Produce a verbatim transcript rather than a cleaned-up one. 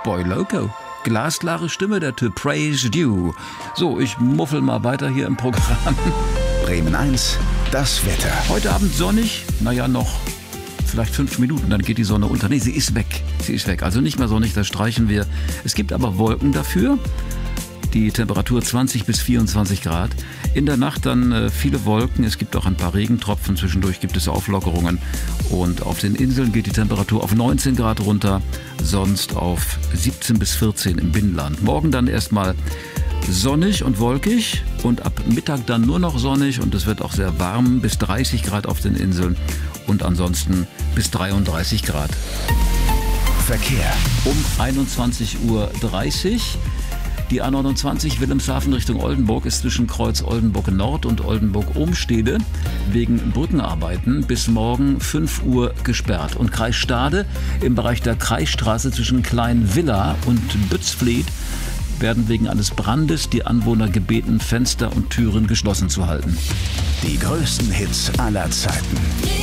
Boy Loco. Glasklare Stimme, der Typ. Praise you. So, ich muffel mal weiter hier im Programm. Bremen eins, das Wetter. Heute Abend sonnig, naja, noch vielleicht fünf Minuten, dann geht die Sonne unter. Nee, sie ist weg. Sie ist weg. Also nicht mehr sonnig, das streichen wir. Es gibt aber Wolken dafür. Die Temperatur zwanzig bis vierundzwanzig Grad. In der Nacht dann äh, viele Wolken. Es gibt auch ein paar Regentropfen. Zwischendurch gibt es Auflockerungen. Und auf den Inseln geht die Temperatur auf neunzehn Grad runter. Sonst auf siebzehn bis vierzehn im Binnenland. Morgen dann erstmal sonnig und wolkig. Und ab Mittag dann nur noch sonnig. Und es wird auch sehr warm. Bis dreißig Grad auf den Inseln. Und ansonsten bis dreiunddreißig Grad. Verkehr. Um einundzwanzig Uhr dreißig. Die A neunundzwanzig Wilhelmshaven Richtung Oldenburg ist zwischen Kreuz Oldenburg Nord und Oldenburg Ohnstede wegen Brückenarbeiten bis morgen fünf Uhr gesperrt. Und Kreis Stade im Bereich der Kreisstraße zwischen Kleinvilla und Bützfleth werden wegen eines Brandes die Anwohner gebeten, Fenster und Türen geschlossen zu halten. Die größten Hits aller Zeiten.